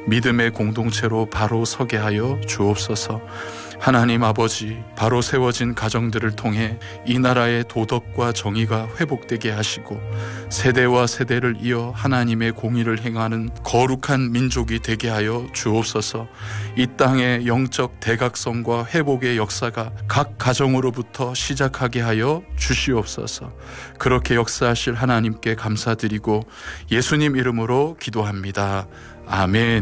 믿음의 공동체로 바로 서게 하여 주옵소서. 하나님 아버지, 바로 세워진 가정들을 통해 이 나라의 도덕과 정의가 회복되게 하시고 세대와 세대를 이어 하나님의 공의를 행하는 거룩한 민족이 되게 하여 주옵소서. 이 땅의 영적 대각성과 회복의 역사가 각 가정으로부터 시작하게 하여 주시옵소서. 그렇게 역사하실 하나님께 감사드리고 예수님 이름으로 기도합니다. 아멘.